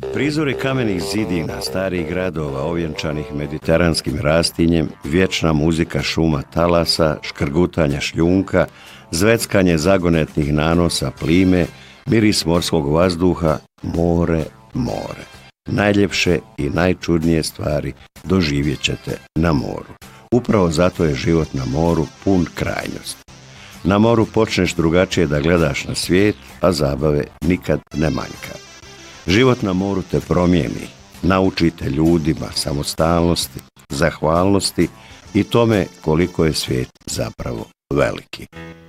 Prizori kamenih zidina, starih gradova ovjenčanih mediteranskim rastinjem, vječna muzika šuma talasa, škrgutanja šljunka, zveckanje zagonetnih nanosa plime, miris morskog vazduha, more, more. Najljepše i najčudnije stvari doživjet ćete na moru. Upravo zato je život na moru pun krajnosti. Na moru počneš drugačije da gledaš na svijet, a zabave nikad ne manjka. Život na moru te promijeni, naučite ljudima samostalnosti, zahvalnosti i tome koliko je svijet zapravo veliki.